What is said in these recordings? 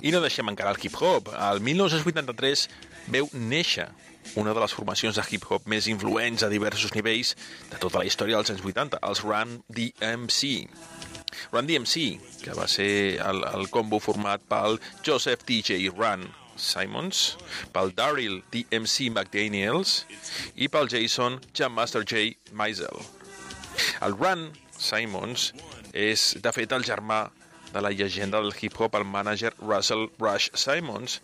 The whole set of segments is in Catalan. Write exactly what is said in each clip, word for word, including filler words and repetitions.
I no deixem encara el hip-hop. El mil nou-cents vuitanta-tres veu néixer una de les formacions de hip-hop més influents a diversos nivells de tota la història dels anys vuitanta, els Run D M C. Run D M C, que va ser el, el combo format pel Joseph D J Run Simons, pel Daryl D M C McDaniels i pel Jason Jammaster J Mizell. El Run Simons és, de fet, el germà de la llegenda del hip-hop, el mànager Russell Rush Simons,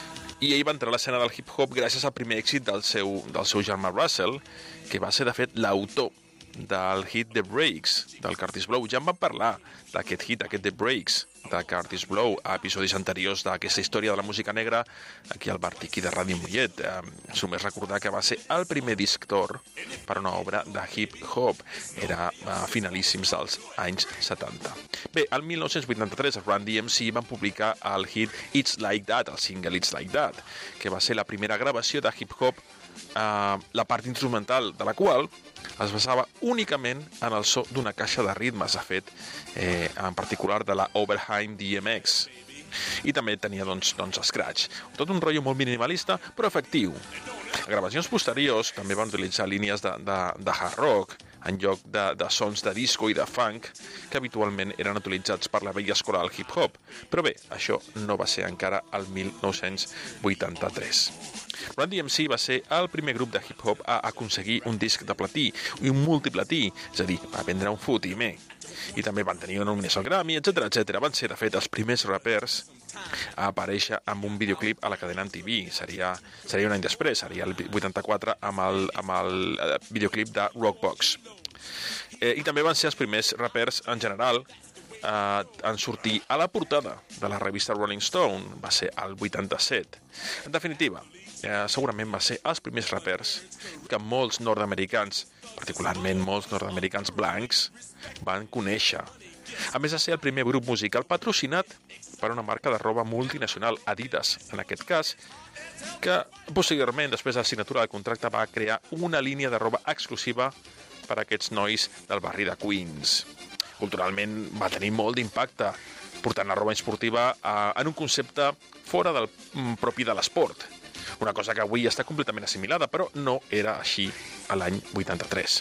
i ell va entrar a l'escena del hip-hop gràcies al primer èxit del seu, del seu germà Russell, que va ser, de fet, l'autor del hit The Breaks, del Curtis Blow. Ja en vam parlar d'aquest hit, aquest The Breaks, de Curtis Blow, a episodis anteriors d'aquesta història de la música negra, aquí al Bartiqui de Ràdio Mollet. Eh, només recordar que va ser el primer disc d'or per una obra de hip-hop. Era a finalíssims dels anys setanta. Bé, el mil nou-cents vuitanta-tres, els Run D M C van publicar el hit It's Like That, el single It's Like That, que va ser la primera gravació de hip-hop, eh, la part instrumental de la qual es basava únicament en el so d'una caixa de ritmes, de fet, eh, en particular de la Oberheim D M X. I també tenia, doncs, doncs scratch. Tot un rotllo molt minimalista, però efectiu. A gravacions posteriors també van utilitzar línies de, de, de hard rock, en lloc de, de sons de disco i de funk, que habitualment eren utilitzats per la vella escola del hip-hop. Però bé, això no va ser encara el mil nou-cents vuitanta-tres. Run D M C va ser el primer grup de hip-hop a aconseguir un disc de platí i un multiplatí, és a dir, va vendre un fotimer. I també van tenir una nominació al Grammy, etcètera, etcètera. Van ser, de fet, els primers rapers a aparèixer amb un videoclip a la cadena M T V. Seria, seria un any després, seria el vuitanta-quatre, amb el, amb el videoclip de Rockbox. Eh, I també van ser els primers rapers, en general, eh, en sortir a la portada de la revista Rolling Stone. Va ser el vuitanta-set. En definitiva, eh, segurament va ser els primers rapers que molts nord-americans, particularment molts nord-americans blancs, van conèixer. A més de ser el primer grup musical patrocinat per una marca de roba multinacional, Adidas, en aquest cas, que posteriorment, després de la signatura del contracte, va crear una línia de roba exclusiva per a aquests nois del barri de Queens. Culturalment va tenir molt d'impacte, portant la roba esportiva a, en un concepte fora del propi de l'esport. Una cosa que avui està completament assimilada, però no era així a l'any vuitanta-tres.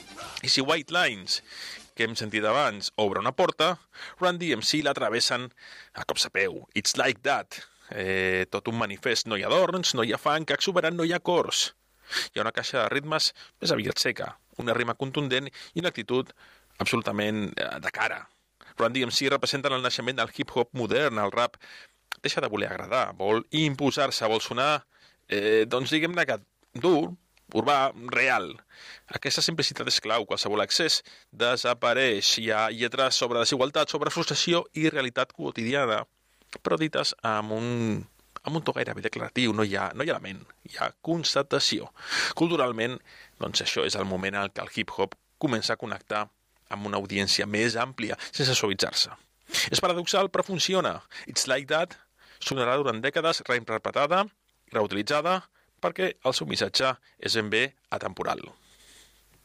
I si White Lines, que hem sentit abans, obre una porta, Run D M C la travessen a cops a peu. It's Like That. Eh, tot un manifest. No hi ha adorns, no hi ha funk exuberant, no hi ha cors. Hi ha una caixa de ritmes més aviat seca, una rima contundent i una actitud absolutament de cara. Run D M C representen el naixement del hip-hop modern. El rap deixa de voler agradar, vol imposar-se, vol sonar, eh, doncs diguem-ne que dur, urbà, real. Aquesta simplicitat és clau. Qualsevol excés desapareix. Hi ha lletres sobre desigualtat, sobre frustració i realitat quotidiana, però dites amb un, amb un to gairebé declaratiu. No hi ha, no hi ha lament, hi ha constatació. Culturalment, doncs això és el moment en què el hip-hop comença a connectar amb una audiència més àmplia, sense suavitzar-se. És paradoxal, però funciona. It's Like That sonarà durant dècades reinterpretada i reutilitzada perquè el seu missatge és ben bé atemporal.